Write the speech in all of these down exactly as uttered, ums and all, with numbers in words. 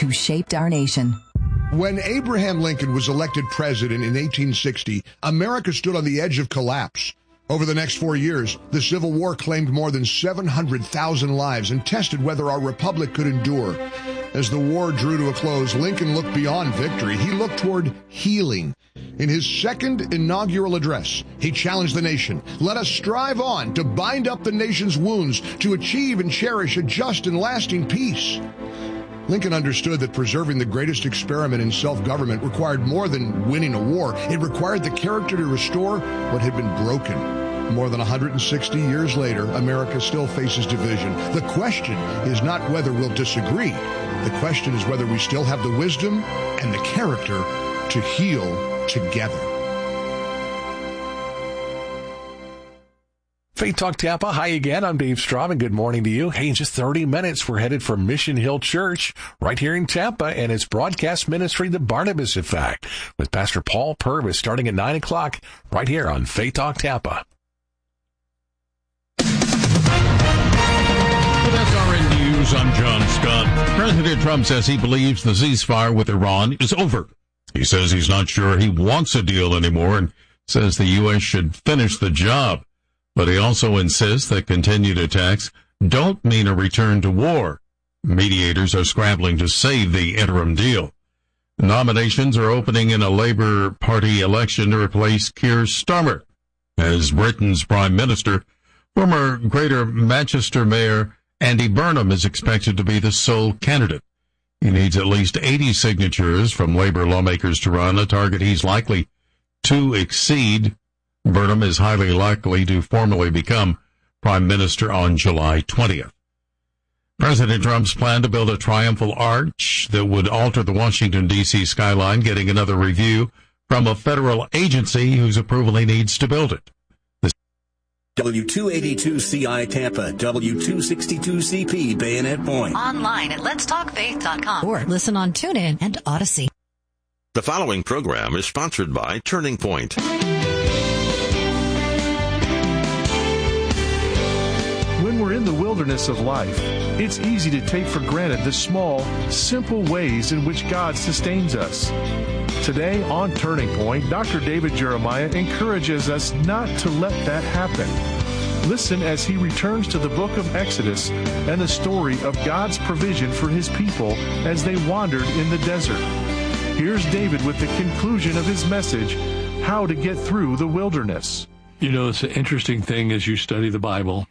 who shaped our nation. When Abraham Lincoln was elected president in eighteen sixty, America stood on the edge of collapse. Over the next four years, the Civil War claimed more than seven hundred thousand lives and tested whether our republic could endure. As the war drew to a close, Lincoln looked beyond victory. He looked toward healing. In his second inaugural address, he challenged the nation. Let us strive on to bind up the nation's wounds, to achieve and cherish a just and lasting peace. Lincoln understood that preserving the greatest experiment in self-government required more than winning a war. It required the character to restore what had been broken. More than one hundred sixty years later, America still faces division. The question is not whether we'll disagree. The question is whether we still have the wisdom and the character to heal together. Faith Talk Tampa, hi again. I'm Dave Straub, and good morning to you. Hey, in just thirty minutes, we're headed for Mission Hill Church right here in Tampa and its broadcast ministry, The Barnabas Effect, with Pastor Paul Purvis starting at nine o'clock right here on Faith Talk Tampa. With S R N News, I'm John Scott. President Trump says he believes the ceasefire with Iran is over. He says he's not sure he wants a deal anymore and says the U S should finish the job. But he also insists that continued attacks don't mean a return to war. Mediators are scrambling to save the interim deal. Nominations are opening in a Labour Party election to replace Keir Starmer as Britain's Prime Minister. Former Greater Manchester Mayor Andy Burnham is expected to be the sole candidate. He needs at least eighty signatures from Labour lawmakers to run, a target he's likely to exceed. Burnham is highly likely to formally become Prime Minister on July twentieth. President Trump's plan to build a triumphal arch that would alter the Washington, D C skyline getting another review from a federal agency whose approval he needs to build it. W two eighty-two C I Tampa, W two sixty-two C P Bayonet Point. Online at lets talk faith dot com or listen on TuneIn and Odyssey. The following program is sponsored by Turning Point. When we're in the wilderness of life, it's easy to take for granted the small, simple ways in which God sustains us. Today on Turning Point, Doctor David Jeremiah encourages us not to let that happen. Listen as he returns to the book of Exodus and the story of God's provision for his people as they wandered in the desert. Here's David with the conclusion of his message, How to Get Through the Wilderness. You know, it's an interesting thing as you study the Bible.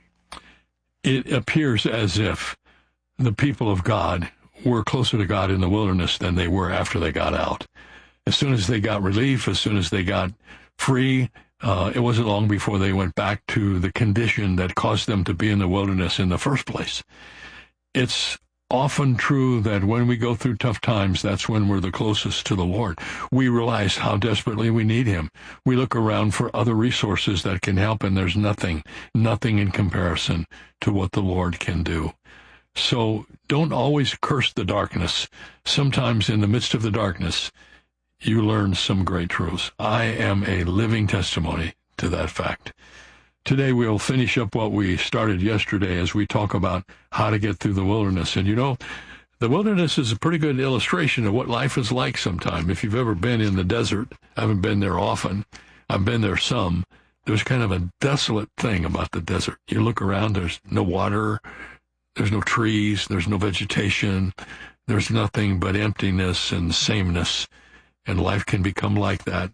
It appears as if the people of God were closer to God in the wilderness than they were after they got out. As soon as they got relief, as soon as they got free, uh, it wasn't long before they went back to the condition that caused them to be in the wilderness in the first place. It's often true that when we go through tough times, that's when we're the closest to the Lord. We realize how desperately we need him. We look around for other resources that can help, and there's nothing, nothing in comparison to what the Lord can do. So don't always curse the darkness. Sometimes in the midst of the darkness, you learn some great truths. I am a living testimony to that fact. Today we'll finish up what we started yesterday as we talk about how to get through the wilderness. And you know, the wilderness is a pretty good illustration of what life is like sometime. If you've ever been in the desert, I haven't been there often, I've been there some, there's kind of a desolate thing about the desert. You look around, there's no water, there's no trees, there's no vegetation, there's nothing but emptiness and sameness. And life can become like that.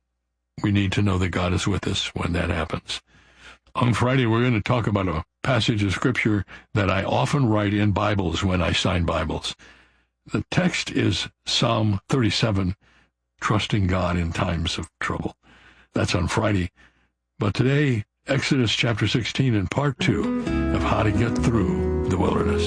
We need to know that God is with us when that happens. On Friday, we're going to talk about a passage of Scripture that I often write in Bibles when I sign Bibles. The text is Psalm thirty-seven, trusting God in times of trouble. That's on Friday. But today, Exodus chapter sixteen and part two of how to get through the wilderness.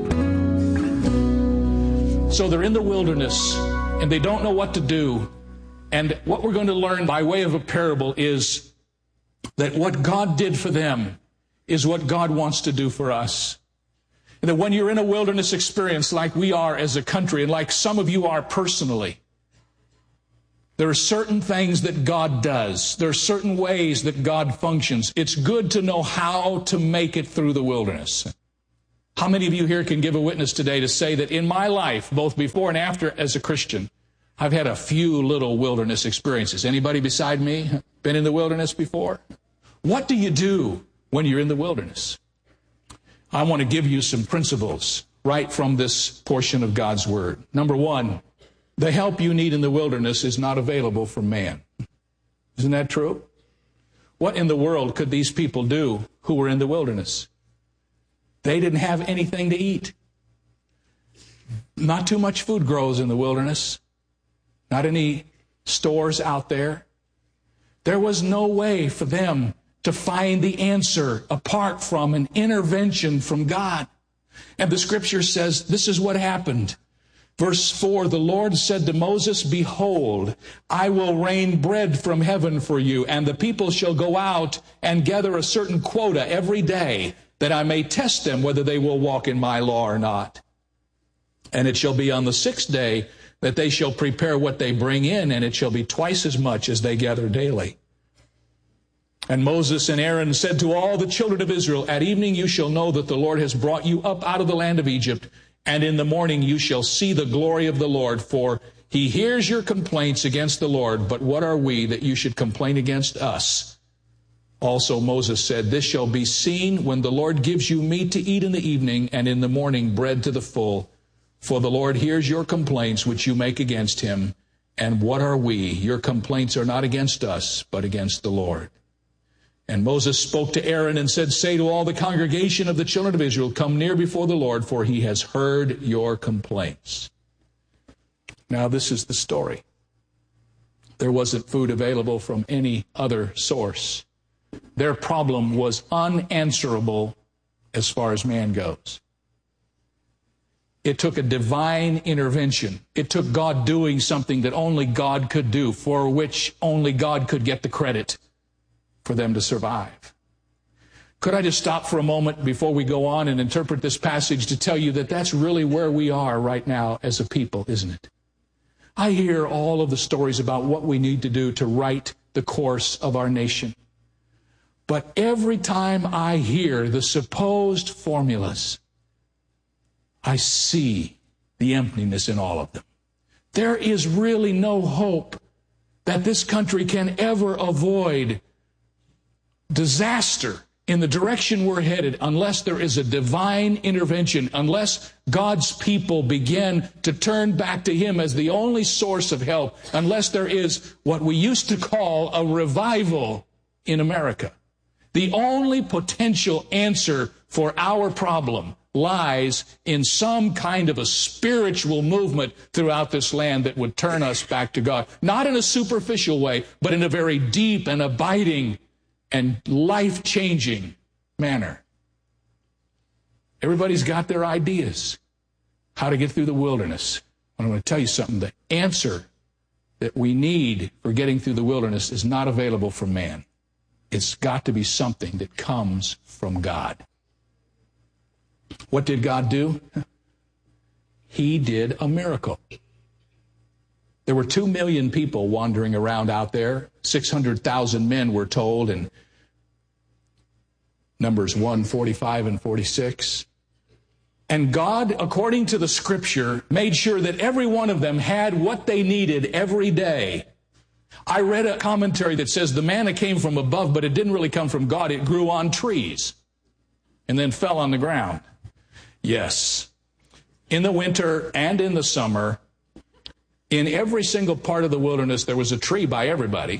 So they're in the wilderness, and they don't know what to do. And what we're going to learn by way of a parable is that what God did for them is what God wants to do for us. And that when you're in a wilderness experience like we are as a country, and like some of you are personally, there are certain things that God does. There are certain ways that God functions. It's good to know how to make it through the wilderness. How many of you here can give a witness today to say that in my life, both before and after as a Christian, I've had a few little wilderness experiences? Anybody beside me been in the wilderness before? What do you do when you're in the wilderness? I want to give you some principles right from this portion of God's Word. Number one, the help you need in the wilderness is not available from man. Isn't that true? What in the world could these people do who were in the wilderness? They didn't have anything to eat. Not too much food grows in the wilderness. Not any stores out there. There was no way for them to find the answer apart from an intervention from God. And the scripture says this is what happened. Verse four, the Lord said to Moses, behold, I will rain bread from heaven for you, and the people shall go out and gather a certain quota every day, that I may test them whether they will walk in my law or not. And it shall be on the sixth day that they shall prepare what they bring in, and it shall be twice as much as they gather daily. And Moses and Aaron said to all the children of Israel, at evening you shall know that the Lord has brought you up out of the land of Egypt, and in the morning you shall see the glory of the Lord, for he hears your complaints against the Lord, but what are we that you should complain against us? Also Moses said, this shall be seen when the Lord gives you meat to eat in the evening, and in the morning bread to the full. For the Lord hears your complaints which you make against him. And what are we? Your complaints are not against us, but against the Lord. And Moses spoke to Aaron and said, say to all the congregation of the children of Israel, come near before the Lord, for he has heard your complaints. Now this is the story. There wasn't food available from any other source. Their problem was unanswerable as far as man goes. It took a divine intervention. It took God doing something that only God could do, for which only God could get the credit for them to survive. Could I just stop for a moment before we go on and interpret this passage to tell you that that's really where we are right now as a people, isn't it? I hear all of the stories about what we need to do to right the course of our nation. But every time I hear the supposed formulas, I see the emptiness in all of them. There is really no hope that this country can ever avoid disaster in the direction we're headed unless there is a divine intervention, unless God's people begin to turn back to him as the only source of help, unless there is what we used to call a revival in America. The only potential answer for our problem lies in some kind of a spiritual movement throughout this land that would turn us back to God. Not in a superficial way, but in a very deep and abiding and life-changing manner. Everybody's got their ideas how to get through the wilderness. I'm going to tell you something. The answer that we need for getting through the wilderness is not available from man. It's got to be something that comes from God. What did God do? He did a miracle. There were two million people wandering around out there. six hundred thousand men were told in Numbers one, forty-five and forty-six. And God, according to the scripture, made sure that every one of them had what they needed every day. I read a commentary that says the manna came from above, but it didn't really come from God. It grew on trees and then fell on the ground. Yes, in the winter and in the summer, in every single part of the wilderness, there was a tree by everybody.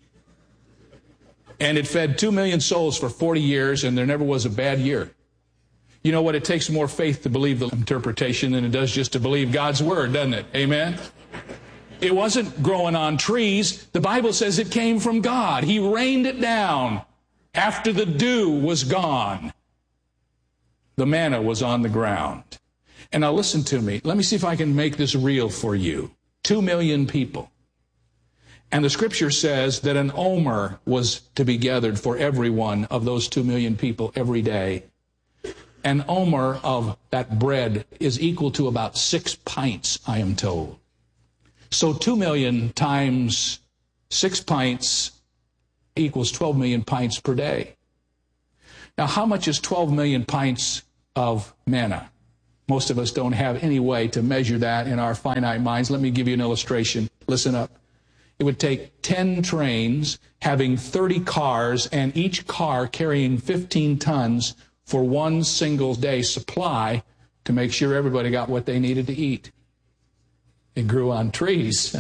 And it fed two million souls for forty years, and there never was a bad year. You know what? It takes more faith to believe the interpretation than it does just to believe God's word, doesn't it? Amen? It wasn't growing on trees. The Bible says it came from God. He rained it down after the dew was gone. The manna was on the ground. And now listen to me. Let me see if I can make this real for you. Two million people. And the scripture says that an omer was to be gathered for every one of those two million people every day. An omer of that bread is equal to about six pints, I am told. So two million times six pints equals twelve million pints per day. Now, how much is twelve million pints of manna. Most of us don't have any way to measure that in our finite minds. Let me give you an illustration. Listen up. It would take ten trains having thirty cars and each car carrying fifteen tons for one single day supply to make sure everybody got what they needed to eat. It grew on trees.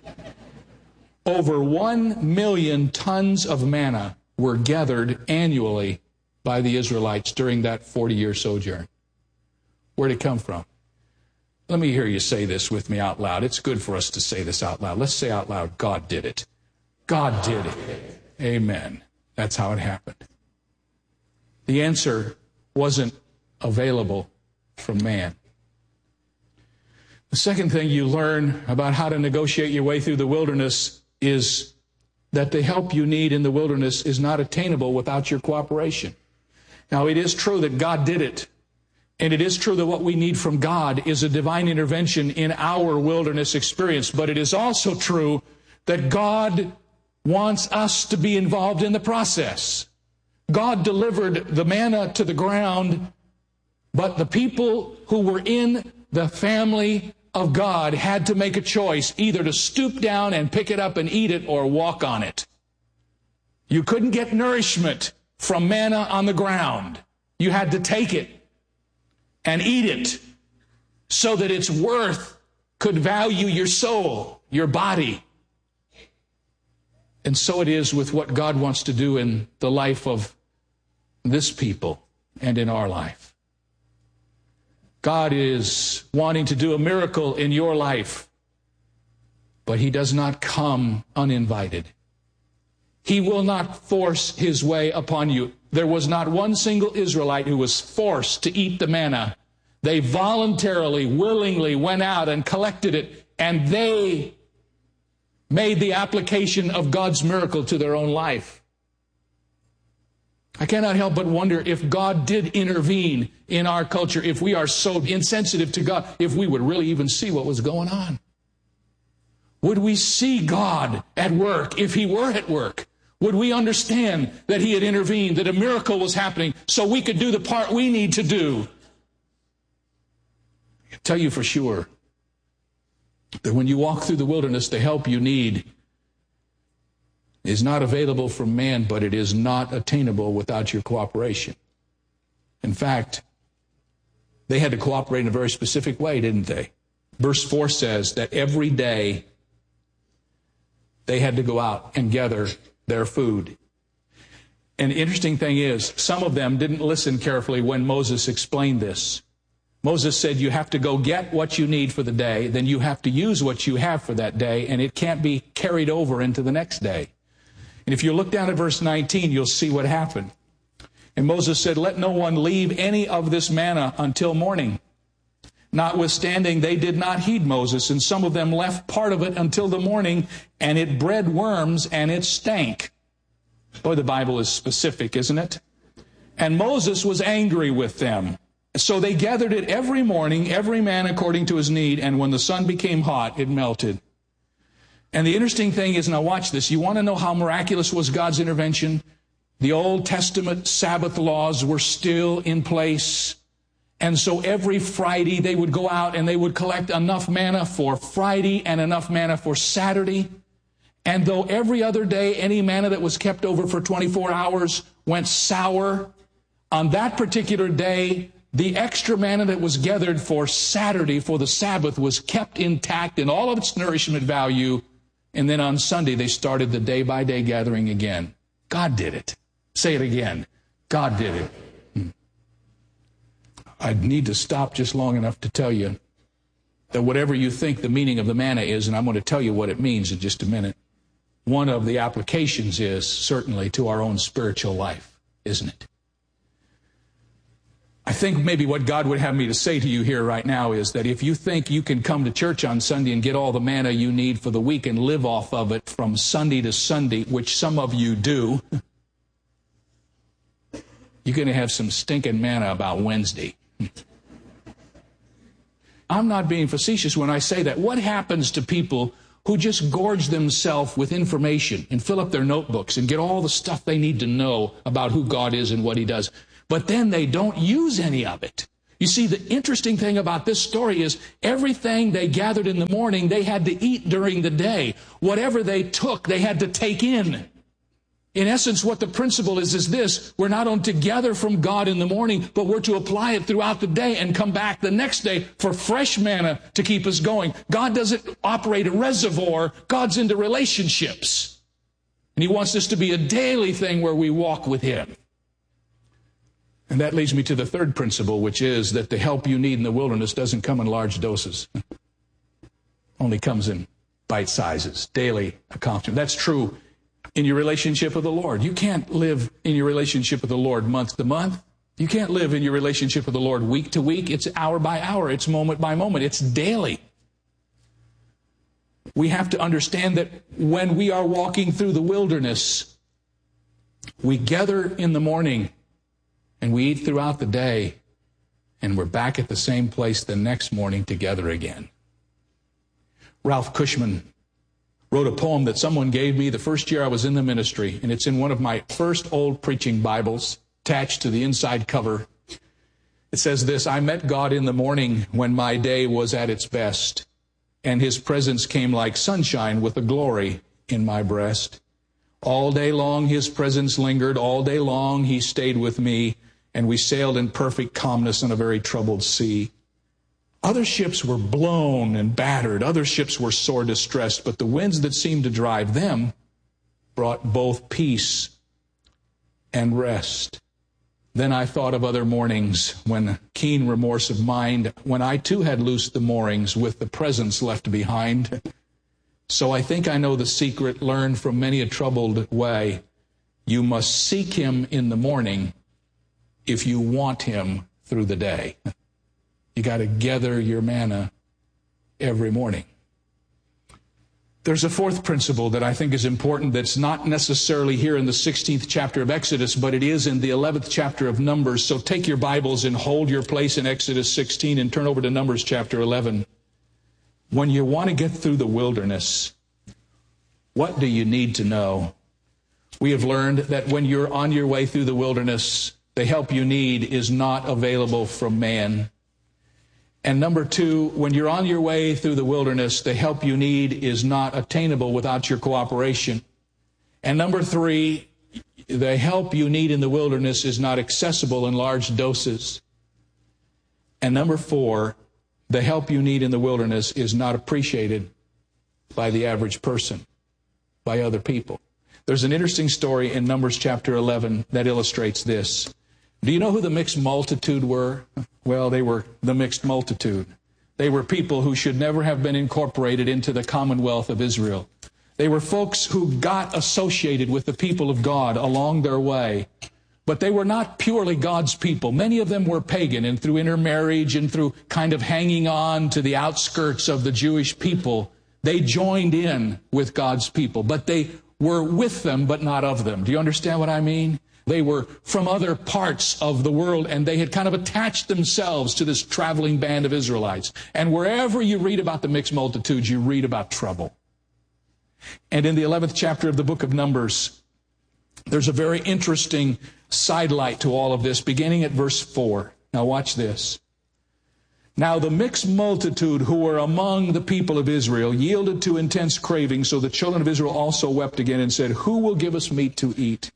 Over one million tons of manna were gathered annually by the Israelites during that forty-year sojourn. Where'd it come from? Let me hear you say this with me out loud. It's good for us to say this out loud. Let's say out loud, God did it. God did it. Amen. That's how it happened. The answer wasn't available from man. The second thing you learn about how to negotiate your way through the wilderness is that the help you need in the wilderness is not attainable without your cooperation. Now, it is true that God did it. And it is true that what we need from God is a divine intervention in our wilderness experience. But it is also true that God wants us to be involved in the process. God delivered the manna to the ground, but the people who were in the family of God had to make a choice, either to stoop down and pick it up and eat it or walk on it. You couldn't get nourishment from manna on the ground. You had to take it and eat it so that its worth could value your soul, your body. And so it is with what God wants to do in the life of this people and in our life. God is wanting to do a miracle in your life, but He does not come uninvited. He will not force His way upon you. There was not one single Israelite who was forced to eat the manna. They voluntarily, willingly went out and collected it, and they made the application of God's miracle to their own life. I cannot help but wonder if God did intervene in our culture, if we are so insensitive to God, if we would really even see what was going on. Would we see God at work if He were at work? Would we understand that He had intervened, that a miracle was happening, so we could do the part we need to do? I can tell you for sure that when you walk through the wilderness, the help you need is not available from man, but it is not attainable without your cooperation. In fact, they had to cooperate in a very specific way, didn't they? Verse four says that every day they had to go out and gather their food. And the interesting thing is, some of them didn't listen carefully when Moses explained this. Moses said, you have to go get what you need for the day, then you have to use what you have for that day, and it can't be carried over into the next day. And if you look down at verse nineteen, you'll see what happened. And Moses said, let no one leave any of this manna until morning. Notwithstanding, they did not heed Moses, and some of them left part of it until the morning, and it bred worms, and it stank. Boy, the Bible is specific, isn't it? And Moses was angry with them. So they gathered it every morning, every man according to his need, and when the sun became hot, it melted. And the interesting thing is, now watch this, you want to know how miraculous was God's intervention? The Old Testament Sabbath laws were still in place. And so every Friday they would go out and they would collect enough manna for Friday and enough manna for Saturday. And though every other day any manna that was kept over for twenty-four hours went sour, on that particular day, the extra manna that was gathered for Saturday, for the Sabbath, was kept intact in all of its nourishment value. And then on Sunday, they started the day-by-day gathering again. God did it. Say it again. God did it. Hmm. I need to stop just long enough to tell you that whatever you think the meaning of the manna is, and I'm going to tell you what it means in just a minute, one of the applications is certainly to our own spiritual life, isn't it? I think maybe what God would have me to say to you here right now is that if you think you can come to church on Sunday and get all the manna you need for the week and live off of it from Sunday to Sunday, which some of you do, you're going to have some stinking manna about Wednesday. I'm not being facetious when I say that. What happens to people who just gorge themselves with information and fill up their notebooks and get all the stuff they need to know about who God is and what He does? but then they don't use any of it. You see, the interesting thing about this story is everything they gathered in the morning, they had to eat during the day. Whatever they took, they had to take in. In essence, what the principle is, is this: we're not only to gather from God in the morning, but we're to apply it throughout the day and come back the next day for fresh manna to keep us going. God doesn't operate a reservoir. God's into relationships. And He wants this to be a daily thing where we walk with Him. And that leads me to the third principle, which is that the help you need in the wilderness doesn't come in large doses. Only comes in bite sizes, daily accomplishment. That's true in your relationship with the Lord. You can't live in your relationship with the Lord month to month. You can't live in your relationship with the Lord week to week. It's hour by hour. It's moment by moment. It's daily. We have to understand that when we are walking through the wilderness, we gather in the morning and we eat throughout the day, and we're back at the same place the next morning together again. Ralph Cushman wrote a poem that someone gave me the first year I was in the ministry, and it's in one of my first old preaching Bibles, attached to the inside cover. It says this: I met God in the morning when my day was at its best, and His presence came like sunshine with a glory in my breast. All day long His presence lingered, all day long He stayed with me, and we sailed in perfect calmness on a very troubled sea. Other ships were blown and battered. Other ships were sore distressed, but the winds that seemed to drive them brought both peace and rest. Then I thought of other mornings when, keen remorse of mind, when I too had loosed the moorings with the presence left behind. So I think I know the secret learned from many a troubled way. You must seek Him in the morning if you want Him through the day. You got to gather your manna every morning. There's a fourth principle that I think is important that's not necessarily here in the sixteenth chapter of Exodus, but it is in the eleventh chapter of Numbers. So take your Bibles and hold your place in Exodus sixteen and turn over to Numbers chapter eleven. When you want to get through the wilderness, what do you need to know? We have learned that when you're on your way through the wilderness, the help you need is not available from man. And number two, when you're on your way through the wilderness, the help you need is not attainable without your cooperation. And number three, the help you need in the wilderness is not accessible in large doses. And number four, the help you need in the wilderness is not appreciated by the average person, by other people. There's an interesting story in Numbers chapter eleven that illustrates this. Do you know who the mixed multitude were? Well, they were the mixed multitude. They were people who should never have been incorporated into the commonwealth of Israel. They were folks who got associated with the people of God along their way. But they were not purely God's people. Many of them were pagan, and through intermarriage and through kind of hanging on to the outskirts of the Jewish people, they joined in with God's people. But they were with them, but not of them. Do you understand what I mean? They were from other parts of the world, and they had kind of attached themselves to this traveling band of Israelites. And wherever you read about the mixed multitudes, you read about trouble. And in the eleventh chapter of the book of Numbers, there's a very interesting sidelight to all of this, beginning at verse four. Now watch this. Now the mixed multitude who were among the people of Israel yielded to intense craving, so the children of Israel also wept again and said, who will give us meat to eat?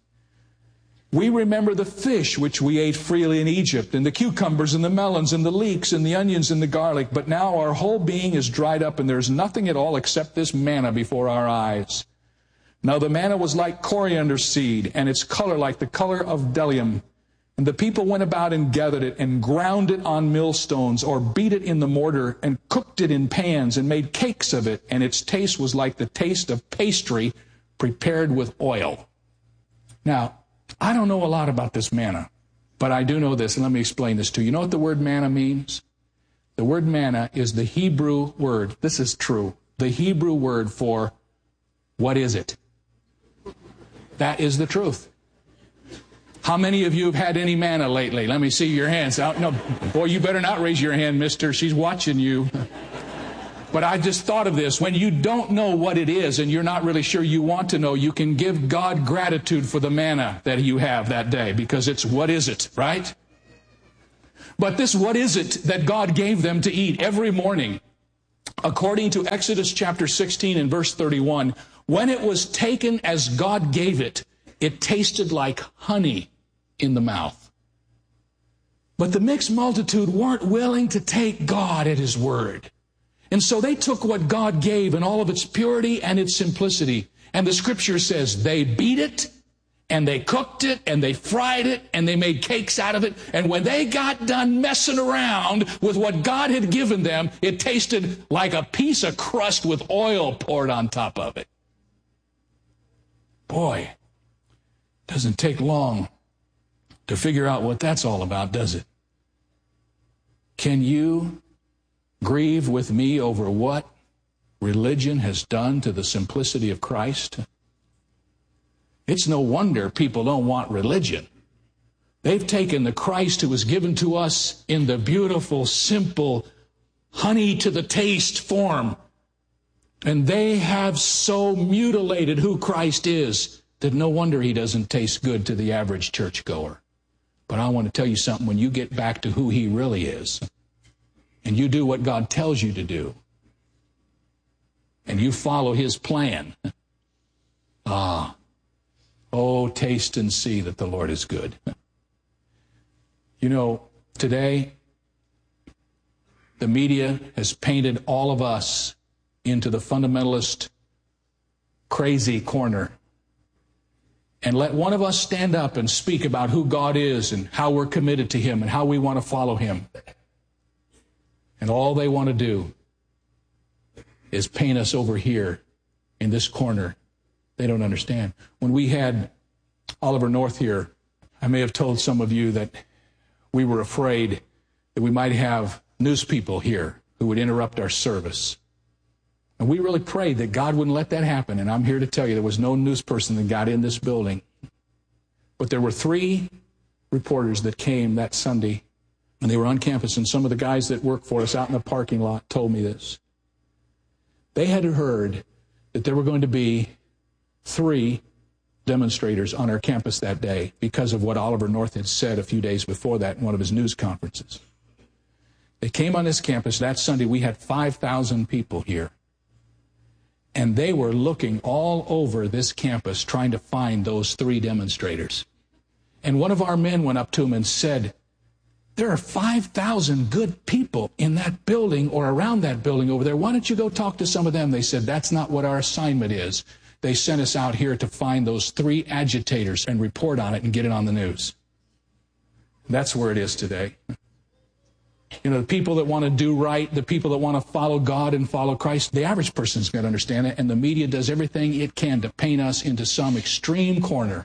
We remember the fish which we ate freely in Egypt, and the cucumbers and the melons and the leeks and the onions and the garlic. But now our whole being is dried up, and there's nothing at all except this manna before our eyes. Now the manna was like coriander seed, and its color like the color of bdellium. And the people went about and gathered it, and ground it on millstones, or beat it in the mortar, and cooked it in pans, and made cakes of it. And its taste was like the taste of pastry prepared with oil. Now, I don't know a lot about this manna, but I do know this, and let me explain this to you. You know what the word manna means? The word manna is the Hebrew word. This is true. The Hebrew word for what is it? That is the truth. How many of you have had any manna lately? Let me see your hands. Oh, no, boy, you better not raise your hand, mister. She's watching you. But I just thought of this. When you don't know what it is and you're not really sure you want to know, you can give God gratitude for the manna that you have that day, because it's what is it, right? But this what is it that God gave them to eat every morning, according to Exodus chapter sixteen and verse thirty-one, when it was taken as God gave it, it tasted like honey in the mouth. But the mixed multitude weren't willing to take God at His word. And so they took what God gave in all of its purity and its simplicity. And the scripture says they beat it, and they cooked it, and they fried it, and they made cakes out of it. And when they got done messing around with what God had given them, it tasted like a piece of crust with oil poured on top of it. Boy, it doesn't take long to figure out what that's all about, does it? Can you grieve with me over what religion has done to the simplicity of Christ? It's no wonder people don't want religion. They've taken the Christ who was given to us in the beautiful, simple, honey to the taste form, and they have so mutilated who Christ is that no wonder He doesn't taste good to the average churchgoer. But I want to tell you something. When you get back to who He really is, and you do what God tells you to do, and you follow His plan, ah, oh, taste and see that the Lord is good. You know, today, the media has painted all of us into the fundamentalist crazy corner. And let one of us stand up and speak about who God is and how we're committed to Him and how we want to follow Him. And all they want to do is paint us over here in this corner. They don't understand. When we had Oliver North here, I may have told some of you that we were afraid that we might have news people here who would interrupt our service. And we really prayed that God wouldn't let that happen. And I'm here to tell you there was no news person that got in this building. But there were three reporters that came that Sunday, and they were on campus, and some of the guys that work for us out in the parking lot told me this. They had heard that there were going to be three demonstrators on our campus that day because of what Oliver North had said a few days before that in one of his news conferences. They came on this campus that Sunday. We had five thousand people here. And they were looking all over this campus trying to find those three demonstrators. And one of our men went up to him and said, there are five thousand good people in that building or around that building over there. Why don't you go talk to some of them? They said, that's not what our assignment is. They sent us out here to find those three agitators and report on it and get it on the news. That's where it is today. You know, the people that want to do right, the people that want to follow God and follow Christ, the average person's got to understand it, and the media does everything it can to paint us into some extreme corner.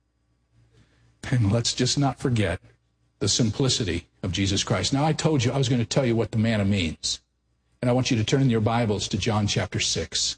And let's just not forget the simplicity of Jesus Christ. Now, I told you I was going to tell you what the manna means. And I want you to turn in your Bibles to John chapter six.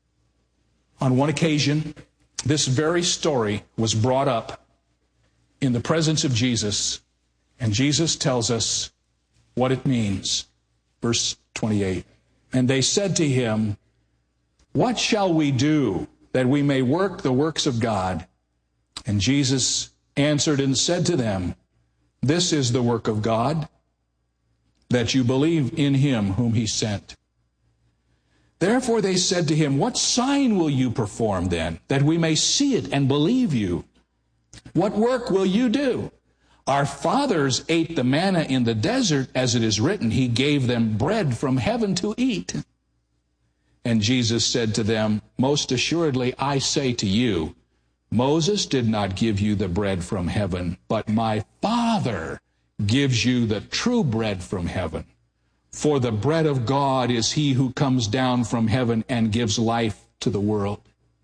On one occasion, this very story was brought up in the presence of Jesus, and Jesus tells us what it means. Verse twenty-eight. And they said to him, what shall we do that we may work the works of God? And Jesus answered and said to them, this is the work of God, that you believe in Him whom He sent. Therefore they said to him, what sign will you perform then, that we may see it and believe you? What work will you do? Our fathers ate the manna in the desert, as it is written, He gave them bread from heaven to eat. And Jesus said to them, most assuredly I say to you, Moses did not give you the bread from heaven, but my Father gives you the true bread from heaven. For the bread of God is He who comes down from heaven and gives life to the world.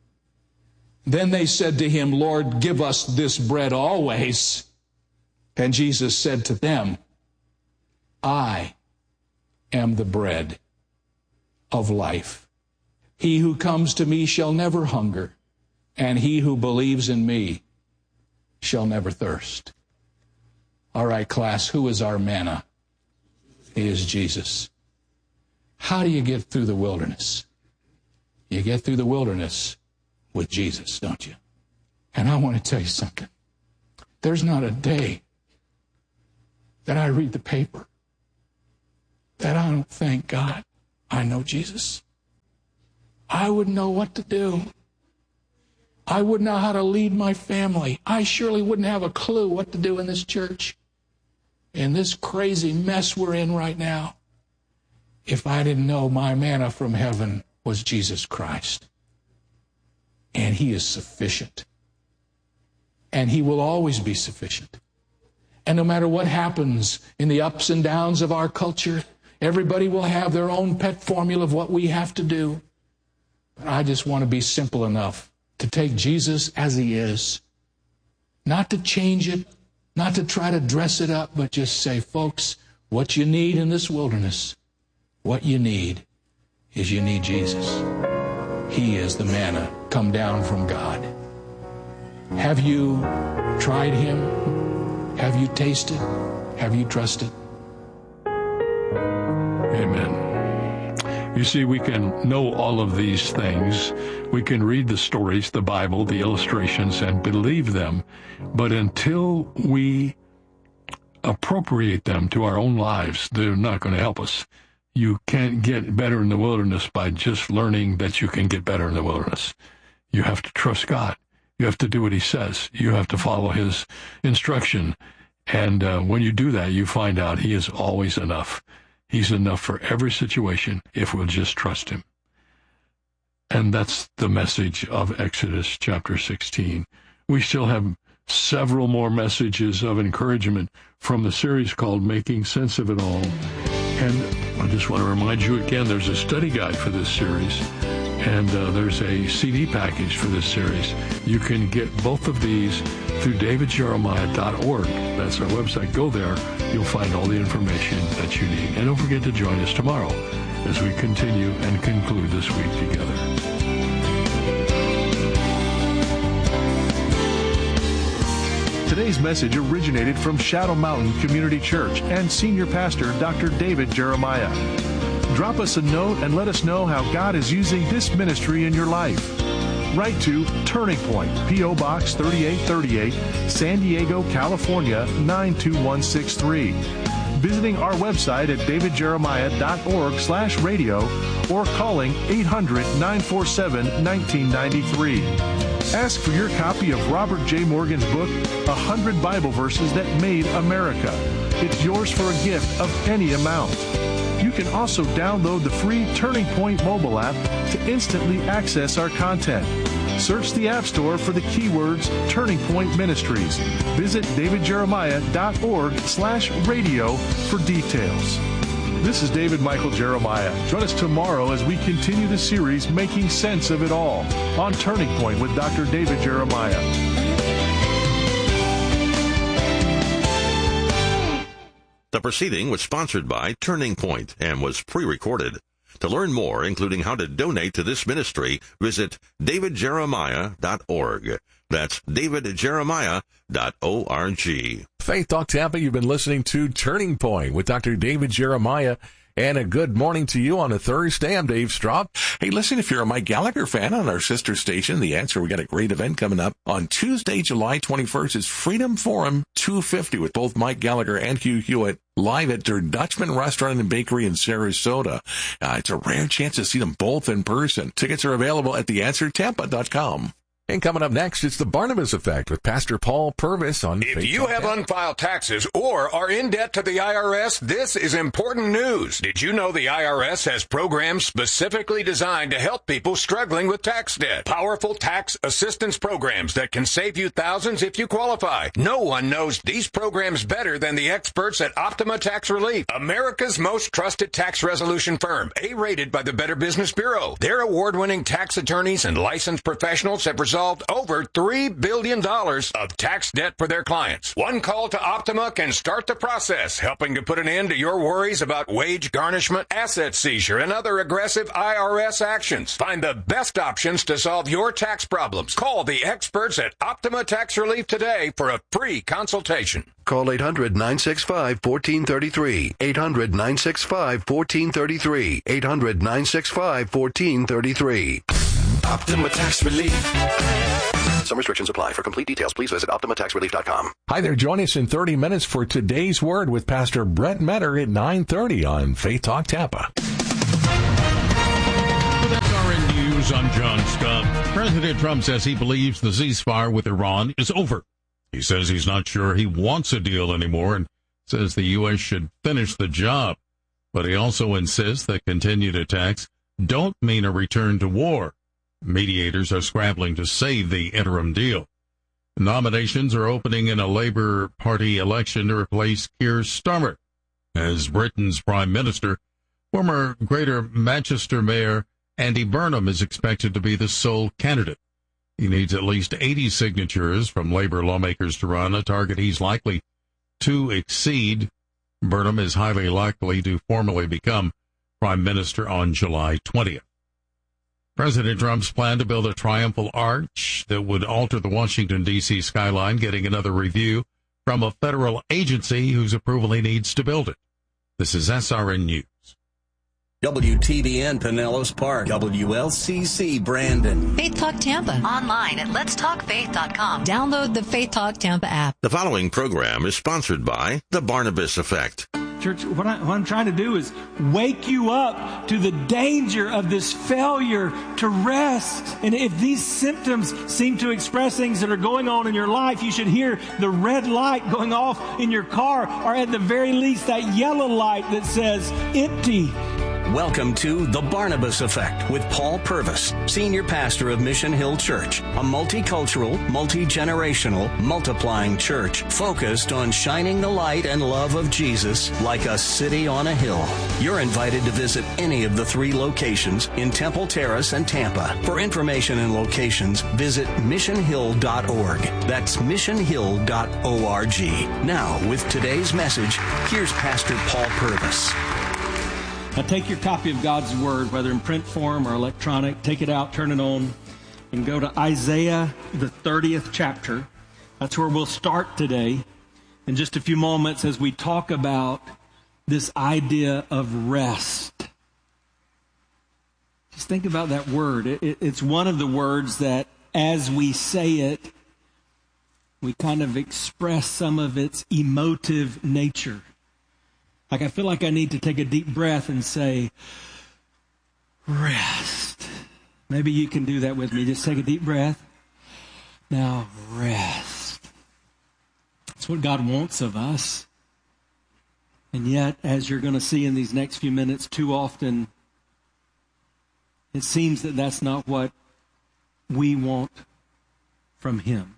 Then they said to Him, Lord, give us this bread always. And Jesus said to them, I am the bread of life. He who comes to me shall never hunger, and he who believes in me shall never thirst. All right, class, who is our manna? He is Jesus. How do you get through the wilderness? You get through the wilderness with Jesus, don't you? And I want to tell you something. There's not a day that I read the paper that I don't thank God I know Jesus. I wouldn't know what to do. I wouldn't know how to lead my family. I surely wouldn't have a clue what to do in this church, in this crazy mess we're in right now, if I didn't know my manna from heaven was Jesus Christ. And he is sufficient. And he will always be sufficient. And no matter what happens in the ups and downs of our culture, everybody will have their own pet formula of what we have to do. But I just want to be simple enough to take Jesus as he is. Not to change it, not to try to dress it up, but just say, folks, what you need in this wilderness, what you need is you need Jesus. He is the manna come down from God. Have you tried him? Have you tasted? Have you trusted? Amen. You see, we can know all of these things. We can read the stories, the Bible, the illustrations, and believe them. But until we appropriate them to our own lives, they're not going to help us. You can't get better in the wilderness by just learning that you can get better in the wilderness. You have to trust God. You have to do what he says. You have to follow his instruction. And uh, when you do that, you find out he is always enough. He's enough for every situation if we'll just trust him. And that's the message of Exodus chapter sixteen. We still have several more messages of encouragement from the series called Making Sense of It All. And I just want to remind you again, there's a study guide for this series, and uh, there's a C D package for this series. You can get both of these through david jeremiah dot org. That's our website. Go there. You'll find all the information that you need. And don't forget to join us tomorrow as we continue and conclude this week together. Today's message originated from Shadow Mountain Community Church and Senior Pastor Doctor David Jeremiah. Drop us a note and let us know how God is using this ministry in your life. Write to Turning Point, P O Box thirty-eight thirty-eight, San Diego, California, nine two one six three. Visiting our website at david jeremiah dot org slash radio or calling eight hundred, nine four seven, nineteen ninety-three. Ask for your copy of Robert J. Morgan's book, one hundred Bible Verses That Made America. It's yours for a gift of any amount. You can also download the free Turning Point mobile app to instantly access our content. Search the App Store for the keywords Turning Point Ministries. Visit david jeremiah dot org slash radio for details. This is David Michael Jeremiah. Join us tomorrow as we continue the series Making Sense of It All on Turning Point with Doctor David Jeremiah. The proceeding was sponsored by Turning Point and was pre-recorded. To learn more, including how to donate to this ministry, visit david jeremiah dot org. That's david jeremiah dot org. Faith Talk Tampa, you've been listening to Turning Point with Doctor David Jeremiah. And a good morning to you on a Thursday. I'm Dave Straub. Hey, listen, if you're a Mike Gallagher fan on our sister station, The Answer, we got a great event coming up on Tuesday, July twenty-first. It's Freedom Forum two fifty with both Mike Gallagher and Hugh Hewitt live at their Dutchman Restaurant and Bakery in Sarasota. Uh, it's a rare chance to see them both in person. Tickets are available at the answer tampa dot com. And coming up next, it's the Barnabas Effect with Pastor Paul Purvis on If you have unfiled taxes or are in debt to the I R S, this is important news. Did you know the I R S has programs specifically designed to help people struggling with tax debt? Powerful tax assistance programs that can save you thousands if you qualify. No one knows these programs better than the experts at Optima Tax Relief, America's most trusted tax resolution firm, A-rated by the Better Business Bureau. Their award-winning tax attorneys and licensed professionals have resolved resolved over three billion dollars of tax debt for their clients. One call to Optima can start the process, helping to put an end to your worries about wage garnishment, asset seizure, and other aggressive I R S actions. Find the best options to solve your tax problems. Call the experts at Optima Tax Relief today for a free consultation. Call eight hundred, nine six five, one four three three. eight hundred, nine six five, one four three three. eight hundred, nine six five, one four three three. Optima Tax Relief. Some restrictions apply. For complete details, please visit optima tax relief dot com. Hi there. Join us in thirty minutes for today's Word with Pastor Brent Metter at nine thirty on Faith Talk Tampa. That's R N News. I'm John Scott. President Trump says he believes the ceasefire with Iran is over. He says he's not sure he wants a deal anymore and says the U S should finish the job. But he also insists that continued attacks don't mean a return to war. Mediators are scrambling to save the interim deal. Nominations are opening in a Labour Party election to replace Keir Starmer as Britain's Prime Minister. Former Greater Manchester Mayor Andy Burnham is expected to be the sole candidate. He needs at least eighty signatures from Labour lawmakers to run, a target he's likely to exceed. Burnham is highly likely to formally become Prime Minister on July twentieth. President Trump's plan to build a triumphal arch that would alter the Washington, D C skyline getting another review from a federal agency whose approval he needs to build it. This is S R N News. W T B N Pinellas Park, W L C C Brandon. Faith Talk Tampa. Online at lets talk faith dot com. Download the Faith Talk Tampa app. The following program is sponsored by The Barnabas Effect. Church, what, I, what I'm trying to do is wake you up to the danger of this failure to rest. And if these symptoms seem to express things that are going on in your life, you should hear the red light going off in your car, or at the very least that yellow light that says empty. Welcome to The Barnabas Effect with Paul Purvis, Senior Pastor of Mission Hill Church, a multicultural, multi-generational, multiplying church focused on shining the light and love of Jesus like a city on a hill. You're invited to visit any of the three locations in Temple Terrace and Tampa. For information and locations, visit mission hill dot org. That's mission hill dot org. Now, with today's message, here's Pastor Paul Purvis. Now take your copy of God's Word, whether in print form or electronic, take it out, turn it on, and go to Isaiah, the thirtieth chapter. That's where we'll start today in just a few moments as we talk about this idea of rest. Just think about that word. It, it, it's one of the words that, as we say it, we kind of express some of its emotive nature. Like I feel like I need to take a deep breath and say, rest. Maybe you can do that with me. Just take a deep breath. Now, rest. That's what God wants of us. And yet, as you're going to see in these next few minutes, too often, it seems that that's not what we want from Him.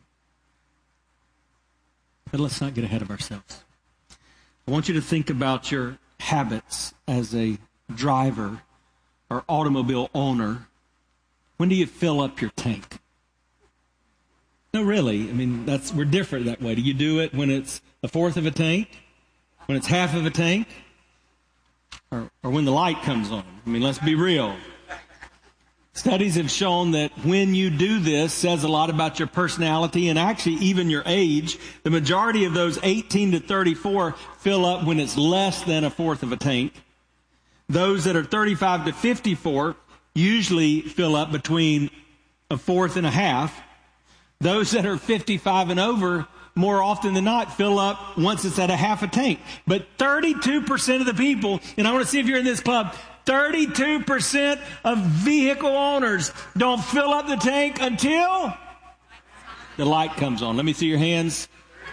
But let's not get ahead of ourselves. I want you to think about your habits as a driver or automobile owner. When do you fill up your tank? No, really. I mean, that's we're different that way. Do you do it when it's a fourth of a tank? When it's half of a tank? Or, or when the light comes on? I mean, let's be real. Studies have shown that when you do this says a lot about your personality and actually even your age. The majority of those eighteen to thirty-four fill up when it's less than a fourth of a tank. Those that are thirty-five to fifty-four usually fill up between a fourth and a half. Those that are fifty-five and over, more often than not, fill up once it's at a half a tank. But thirty-two percent of the people, and I want to see if you're in this club, thirty-two percent of vehicle owners don't fill up the tank until the light comes on. Let me see your hands.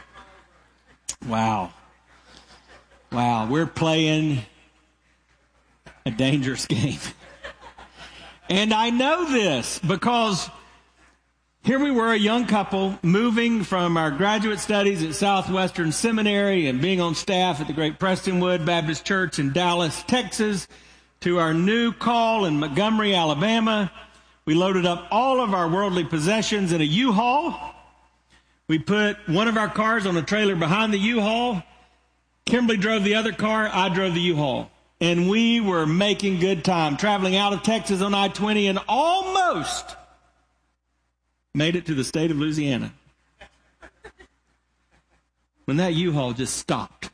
Wow. Wow, we're playing a dangerous game. And I know this because here we were, a young couple, moving from our graduate studies at Southwestern Seminary and being on staff at the Great Prestonwood Baptist Church in Dallas, Texas, to our new call in Montgomery, Alabama, We loaded up all of our worldly possessions in a U-Haul. We put one of our cars on a trailer behind the U-Haul. Kimberly drove the other car. I drove the U-Haul. And we were making good time, traveling out of Texas on I twenty and almost made it to the state of Louisiana. When that U-Haul just stopped.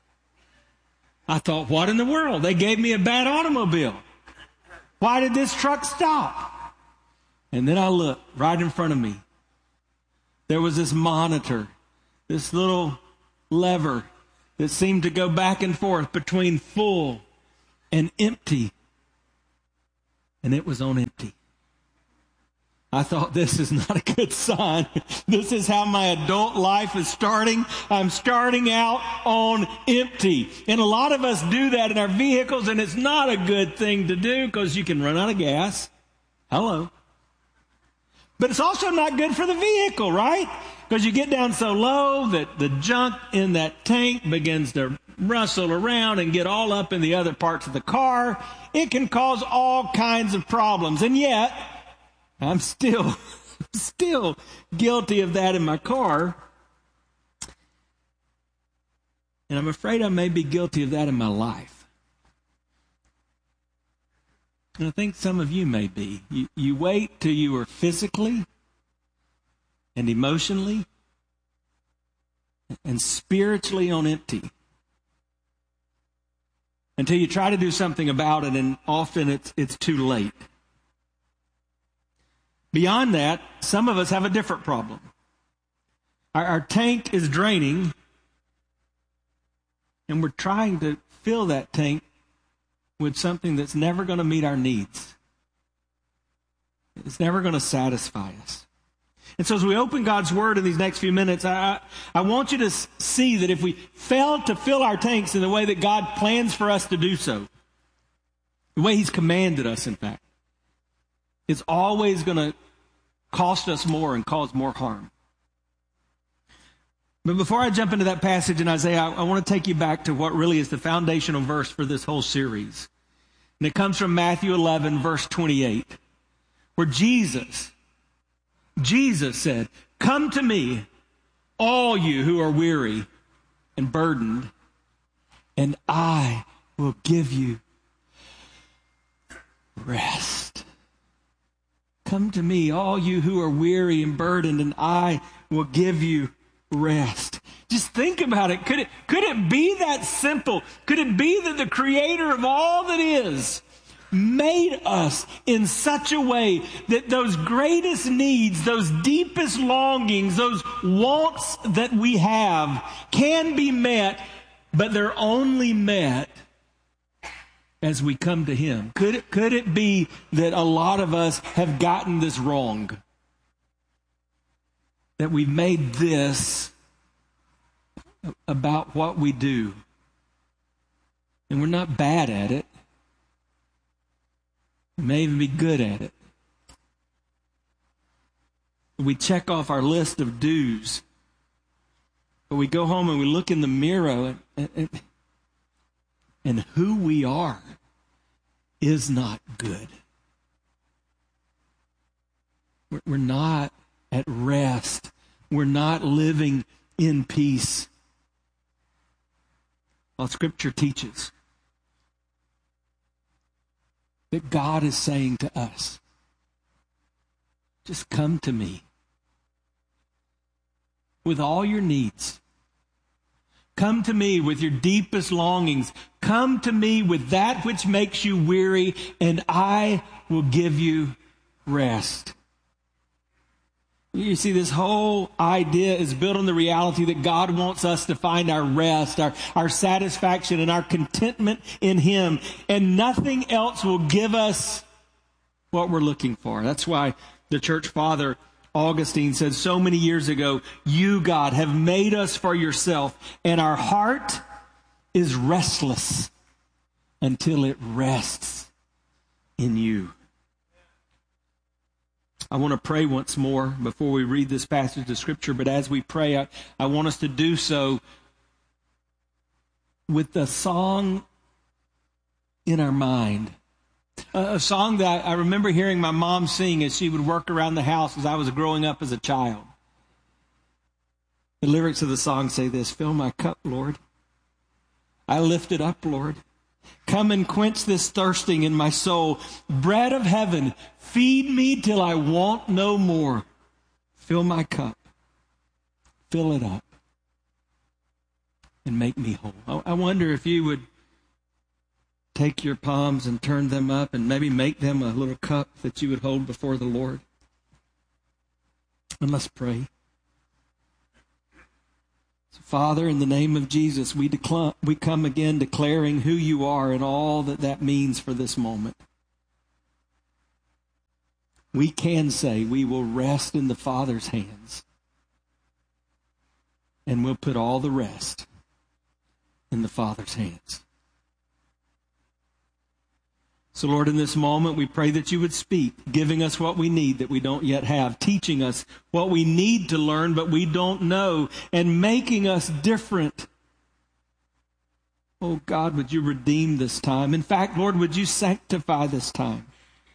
I thought, what in the world? They gave me a bad automobile. Why did this truck stop? And then I looked right in front of me. There was this monitor, this little lever that seemed to go back and forth between full and empty. And it was on empty. I thought, this is not a good sign. This is how my adult life is starting. I'm starting out on empty. And a lot of us do that in our vehicles, and it's not a good thing to do because you can run out of gas. Hello. But it's also not good for the vehicle, right? Because you get down so low that the junk in that tank begins to rustle around and get all up in the other parts of the car. It can cause all kinds of problems. And yet, I'm still, still guilty of that in my car. And I'm afraid I may be guilty of that in my life. And I think some of you may be. You, you wait till you are physically and emotionally and spiritually on empty until you try to do something about it, and often it's it's too late. Beyond that, some of us have a different problem. Our, our tank is draining, and we're trying to fill that tank with something that's never going to meet our needs. It's never going to satisfy us. And so as we open God's Word in these next few minutes, I, I want you to see that if we fail to fill our tanks in the way that God plans for us to do so, the way He's commanded us, in fact, it's always going to cost us more and cause more harm. But before I jump into that passage in Isaiah, I, I want to take you back to what really is the foundational verse for this whole series. And it comes from Matthew eleven, verse twenty-eight, where Jesus, Jesus said, "Come to me, all you who are weary and burdened, and I will give you rest." Come to me, all you who are weary and burdened, and I will give you rest. Just think about it. Could it, could it be that simple? Could it be that the Creator of all that is made us in such a way that those greatest needs, those deepest longings, those wants that we have can be met, but they're only met as we come to Him? Could it, could it be that a lot of us have gotten this wrong? That we've made this about what we do. And we're not bad at it. We may even be good at it. We check off our list of do's. But we go home and we look in the mirror and, and, and who we are is not good. We're, we're not at rest. We're not living in peace. Well, Scripture teaches that God is saying to us, just come to me with all your needs. Come to me with your deepest longings. Come to me with that which makes you weary, and I will give you rest. You see, this whole idea is built on the reality that God wants us to find our rest, our, our satisfaction, and our contentment in Him. And nothing else will give us what we're looking for. That's why the church father Augustine said so many years ago, "You, God, have made us for yourself, and our heart is restless until it rests in you." I want to pray once more before we read this passage of Scripture, but as we pray, I, I want us to do so with the song in our mind Uh, a song that I remember hearing my mom sing as she would work around the house as I was growing up as a child. The lyrics of the song say this: fill my cup, Lord. I lift it up, Lord. Come and quench this thirsting in my soul. Bread of heaven, feed me till I want no more. Fill my cup. Fill it up. And make me whole. I wonder if you would take your palms and turn them up and maybe make them a little cup that you would hold before the Lord. And let's pray. So, Father, in the name of Jesus, we, declare, we come again declaring who you are and all that that means for this moment. We can say we will rest in the Father's hands, and we'll put all the rest in the Father's hands. So, Lord, in this moment, we pray that you would speak, giving us what we need that we don't yet have, teaching us what we need to learn but we don't know, and making us different. Oh, God, would you redeem this time? In fact, Lord, would you sanctify this time?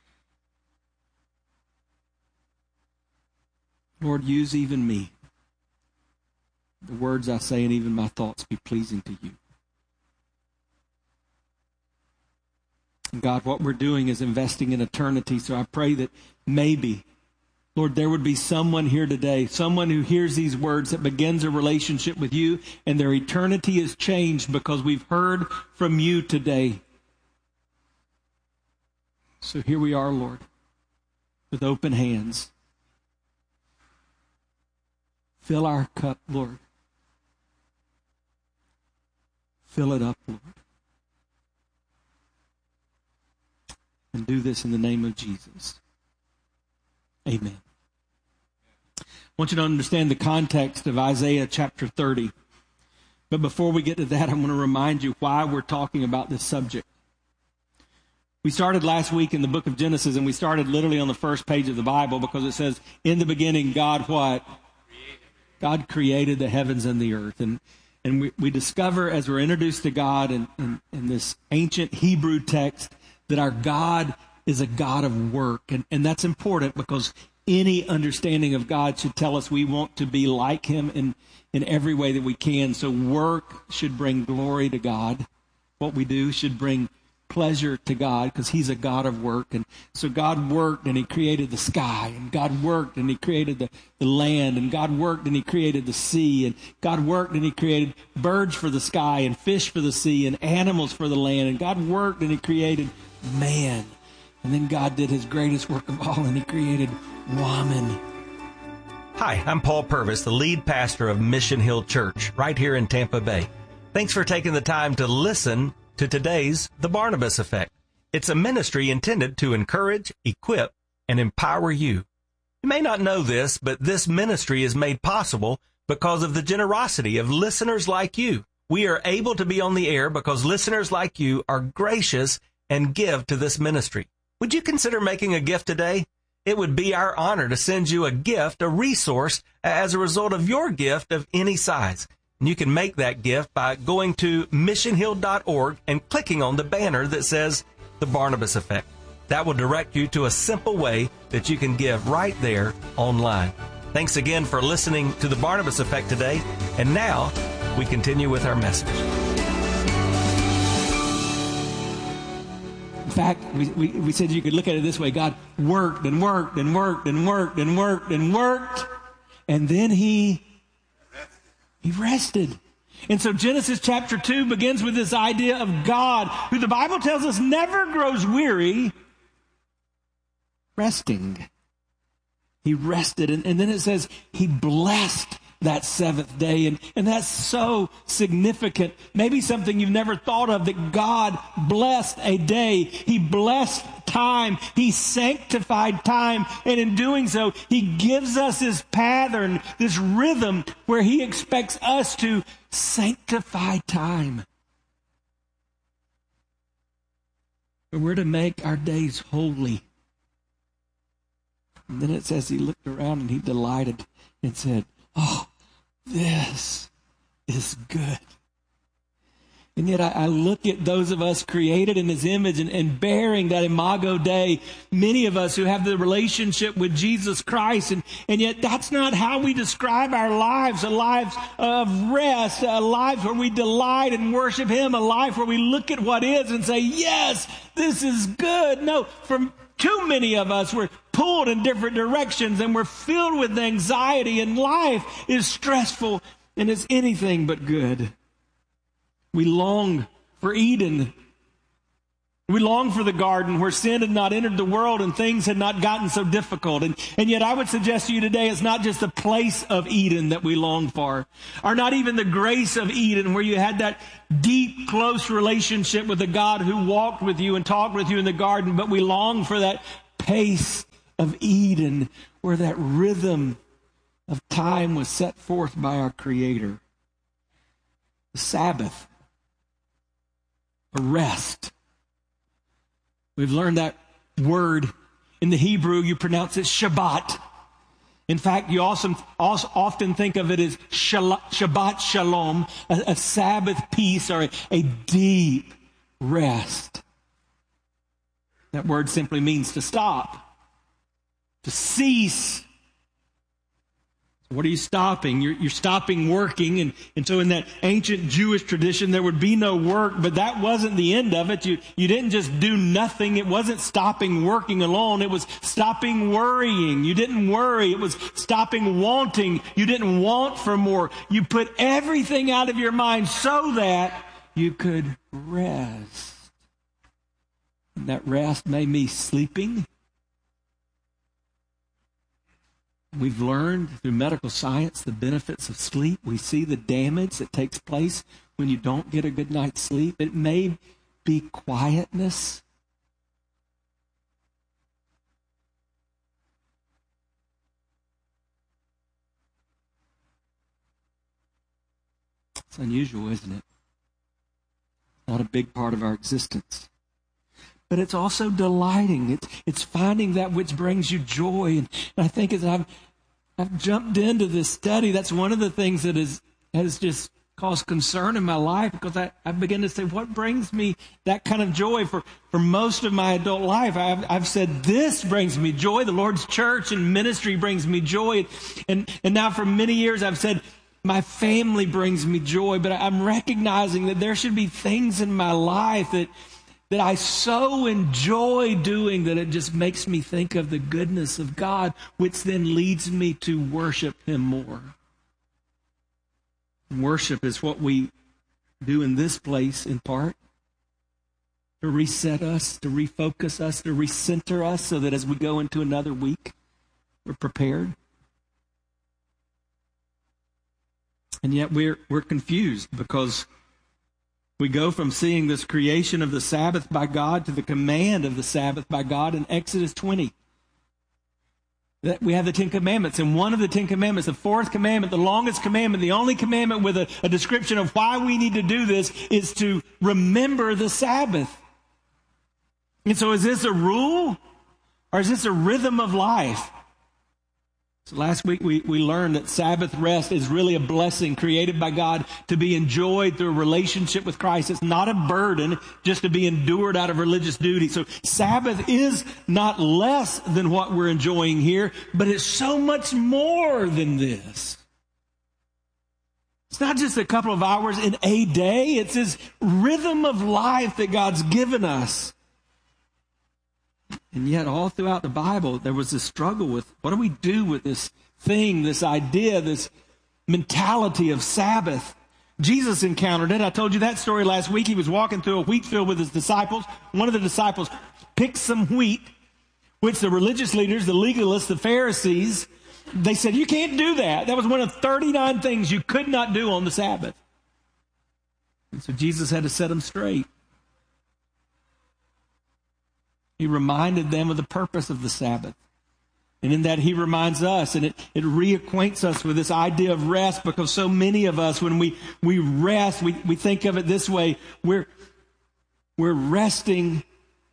Lord, use even me. The words I say and even my thoughts be pleasing to you. God, what we're doing is investing in eternity, so I pray that maybe, Lord, there would be someone here today, someone who hears these words that begins a relationship with you, and their eternity is changed because we've heard from you today. So here we are, Lord, with open hands. Fill our cup, Lord. Fill it up, Lord. And do this in the name of Jesus. Amen. I want you to understand the context of Isaiah chapter thirty. But before we get to that, I want to remind you why we're talking about this subject. We started last week in the book of Genesis, and we started literally on the first page of the Bible because it says, in the beginning, God what? God created the heavens and the earth. And and we, we discover as we're introduced to God in, in, in this ancient Hebrew text that our God is a God of work. And, and that's important because any understanding of God should tell us we want to be like him in, in every way that we can. So work should bring glory to God. What we do should bring pleasure to God because he's a God of work. And so God worked and he created the sky, and God worked and he created the, the land, and God worked and he created the sea, and God worked and he created birds for the sky and fish for the sea and animals for the land, and God worked and he created man. And then God did his greatest work of all, and he created woman. Hi, I'm Paul Purvis, the lead pastor of Mission Hill Church right here in Tampa Bay. Thanks for taking the time to listen to today's The Barnabas Effect. It's a ministry intended to encourage, equip, and empower you. You may not know this, but this ministry is made possible because of the generosity of listeners like you. We are able to be on the air because listeners like you are gracious and give to this ministry. Would you consider making a gift today? It would be our honor to send you a gift, a resource, as a result of your gift of any size. And you can make that gift by going to mission hill dot org and clicking on the banner that says The Barnabas Effect. That will direct you to a simple way that you can give right there online. Thanks again for listening to The Barnabas Effect today. And now we continue with our message. In fact, we, we, we said you could look at it this way. God worked and worked and worked and worked and worked and worked. And then he... He rested. And so Genesis chapter two begins with this idea of God, who the Bible tells us never grows weary, resting. He rested. And, and then it says he blessed that seventh day. And, and that's so significant. Maybe something you've never thought of, that God blessed a day. He blessed time. He sanctified time. And in doing so, he gives us this pattern, this rhythm where he expects us to sanctify time. We're to make our days holy. And then it says he looked around and he delighted and said, oh, this is good. And yet I, I look at those of us created in his image and, and bearing that imago Dei, many of us who have the relationship with Jesus Christ, and, and yet that's not how we describe our lives, a life of rest, a life where we delight and worship him, a life where we look at what is and say, yes, this is good. No, from too many of us, we're pulled in different directions and we're filled with anxiety, and life is stressful and it's anything but good. We long for Eden. We long for the garden where sin had not entered the world and things had not gotten so difficult. And, and yet I would suggest to you today it's not just the place of Eden that we long for, or not even the grace of Eden where you had that deep, close relationship with the God who walked with you and talked with you in the garden, but we long for that pace of Eden where that rhythm of time was set forth by our Creator. The Sabbath. A rest. We've learned that word in the Hebrew, you pronounce it Shabbat. In fact, you also, also often think of it as Shabbat Shalom, a, a Sabbath peace or a, a deep rest. That word simply means to stop, to cease. What are you stopping? You're, you're stopping working. And, and so in that ancient Jewish tradition, there would be no work, but that wasn't the end of it. You, you didn't just do nothing. It wasn't stopping working alone. It was stopping worrying. You didn't worry. It was stopping wanting. You didn't want for more. You put everything out of your mind so that you could rest. And that rest may be sleeping. We've learned through medical science the benefits of sleep. We see the damage that takes place when you don't get a good night's sleep. It may be quietness. It's unusual, isn't it? Not a big part of our existence. But it's also delighting. It's, it's finding that which brings you joy. And, and I think as I've, I've jumped into this study, that's one of the things that is, has just caused concern in my life, because I, I begin to say, what brings me that kind of joy? For, for most of my adult life, I've, I've said, this brings me joy. The Lord's church and ministry brings me joy. And, and now for many years, I've said, my family brings me joy. But I'm recognizing that there should be things in my life that that I so enjoy doing that it just makes me think of the goodness of God, which then leads me to worship him more. And worship is what we do in this place in part, to reset us, to refocus us, to recenter us so that as we go into another week, we're prepared. And yet we're we're confused because we go from seeing this creation of the Sabbath by God to the command of the Sabbath by God in Exodus twenty. That we have the Ten Commandments, and one of the Ten Commandments, the fourth commandment, the longest commandment, the only commandment with a, a description of why we need to do this is to remember the Sabbath. And so is this a rule or is this a rhythm of life? So last week we, we learned that Sabbath rest is really a blessing created by God to be enjoyed through a relationship with Christ. It's not a burden just to be endured out of religious duty. So Sabbath is not less than what we're enjoying here, but it's so much more than this. It's not just a couple of hours in a day. It's this rhythm of life that God's given us. And yet all throughout the Bible, there was this struggle with what do we do with this thing, this idea, this mentality of Sabbath. Jesus encountered it. I told you that story last week. He was walking through a wheat field with his disciples. One of the disciples picked some wheat, which the religious leaders, the legalists, the Pharisees, they said, you can't do that. That was one of thirty-nine things you could not do on the Sabbath. And so Jesus had to set them straight. He reminded them of the purpose of the Sabbath. And in that he reminds us, and it, it reacquaints us with this idea of rest, because so many of us, when we, we rest, we, we think of it this way. We're, we're resting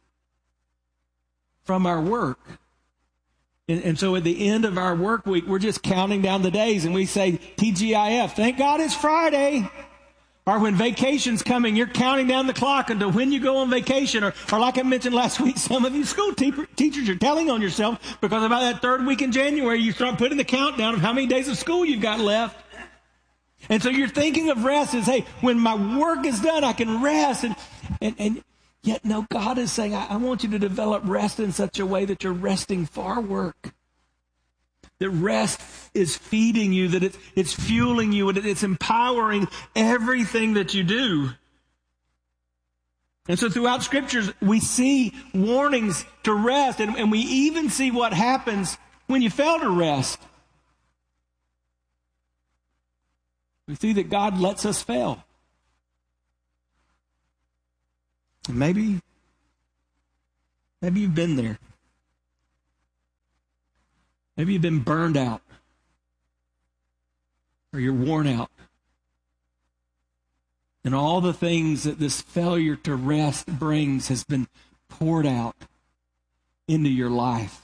from our work. And, and so at the end of our work week, we're just counting down the days and we say, T G I F, thank God it's Friday. Or when vacation's coming, you're counting down the clock until when you go on vacation. Or, or like I mentioned last week, some of you school te- teachers are telling on yourself because about that third week in January, you start putting the countdown of how many days of school you've got left. And so you're thinking of rest as, hey, when my work is done, I can rest. And, and, and yet, no, God is saying, I, I want you to develop rest in such a way that you're resting for work. That rest is feeding you, that it's, it's fueling you, and it's empowering everything that you do. And so throughout Scriptures, we see warnings to rest, and, and we even see what happens when you fail to rest. We see that God lets us fail. And maybe, maybe you've been there. Maybe you've been burned out, or you're worn out. And all the things that this failure to rest brings has been poured out into your life.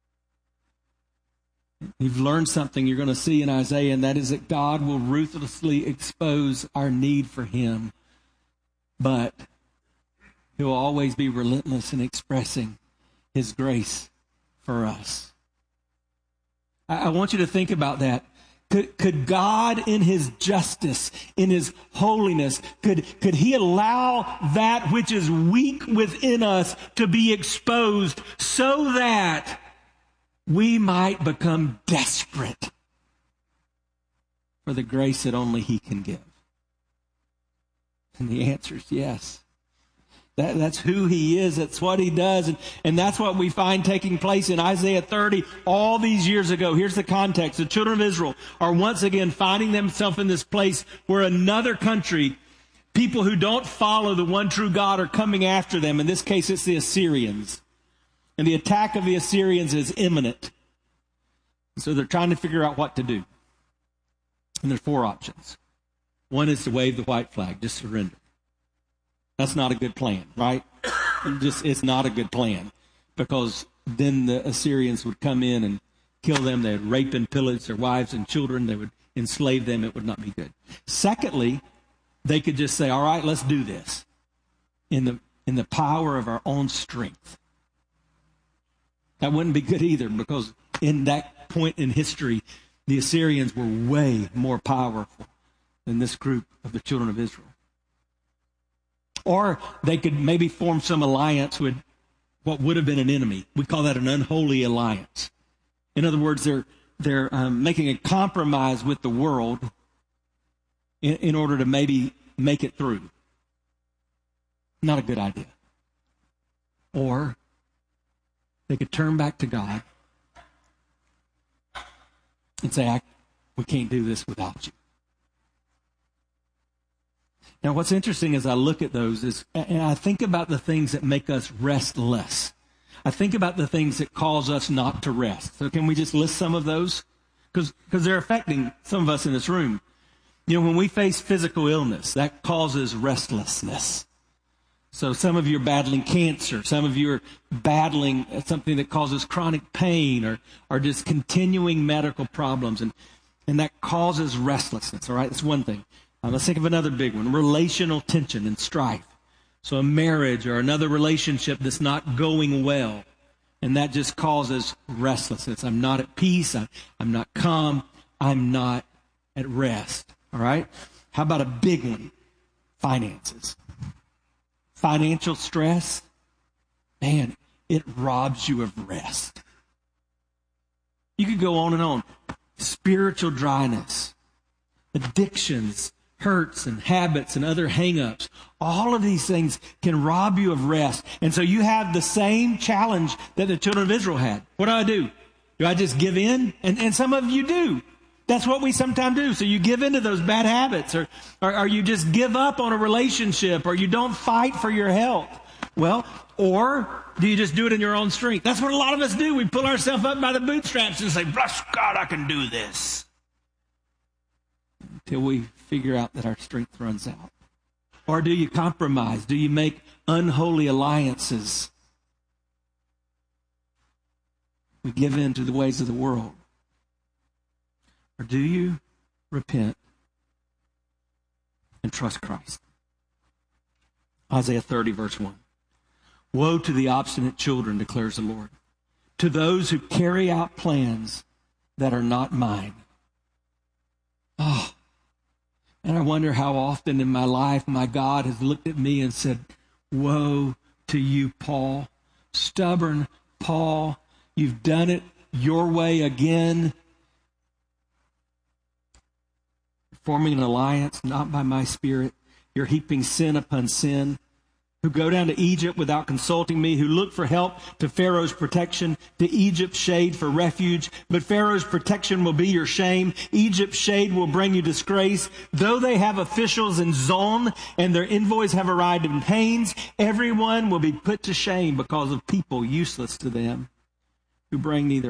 You've learned something you're going to see in Isaiah, and that is that God will ruthlessly expose our need for Him, but He'll always be relentless in expressing His grace for us. I want you to think about that. Could, could God in His justice, in His holiness, could, could He allow that which is weak within us to be exposed so that we might become desperate for the grace that only He can give? And the answer is yes. That, that's who He is. That's what He does. And, and that's what we find taking place in Isaiah thirty all these years ago. Here's the context. The children of Israel are once again finding themselves in this place where another country, people who don't follow the one true God, are coming after them. In this case, it's the Assyrians. And the attack of the Assyrians is imminent. So they're trying to figure out what to do. And there's four options. One is to wave the white flag, just surrender. That's not a good plan, right? Just, it's not a good plan, because then the Assyrians would come in and kill them. They would rape and pillage their wives and children. They would enslave them. It would not be good. Secondly, they could just say, all right, let's do this in the, in the power of our own strength. That wouldn't be good either, because in that point in history, the Assyrians were way more powerful than this group of the children of Israel. Or they could maybe form some alliance with what would have been an enemy. We call that an unholy alliance. In other words, they're they're um, making a compromise with the world in, in order to maybe make it through. Not a good idea. Or they could turn back to God and say, we can't do this without you. Now, what's interesting as I look at those is, and I think about the things that make us restless. I think about the things that cause us not to rest. So can we just list some of those? Because they're affecting some of us in this room. You know, when we face physical illness, that causes restlessness. So some of you are battling cancer. Some of you are battling something that causes chronic pain, or, or just continuing medical problems. And, and that causes restlessness, all right? That's one thing. Uh, let's think of another big one, relational tension and strife. So a marriage or another relationship that's not going well, and that just causes restlessness. I'm not at peace. I, I'm not calm. I'm not at rest. All right? How about a big one? Finances. Financial stress. Man, it robs you of rest. You could go on and on. Spiritual dryness. Addictions. Hurts and habits and other hang-ups. All of these things can rob you of rest. And so you have the same challenge that the children of Israel had. What do I do? Do I just give in? And, and some of you do. That's what we sometimes do. So you give into those bad habits, or, or, or you just give up on a relationship, or you don't fight for your health. Well, or do you just do it in your own strength? That's what a lot of us do. We pull ourselves up by the bootstraps and say, bless God, I can do this. Until we figure out that our strength runs out. Or do you compromise? Do you make unholy alliances? We give in to the ways of the world. Or do you repent and trust Christ. Isaiah thirty, verse one. Woe to the obstinate children, declares the Lord, to those who carry out plans that are not mine. Oh, and I wonder how often in my life my God has looked at me and said, woe to you, Paul, stubborn Paul, you've done it your way again. Forming an alliance, not by my spirit. You're heaping sin upon sin. Who go down to Egypt without consulting me, who look for help to Pharaoh's protection, to Egypt's shade for refuge. But Pharaoh's protection will be your shame. Egypt's shade will bring you disgrace. Though they have officials in Zon and their envoys have arrived in Hanes, everyone will be put to shame because of people useless to them, who bring neither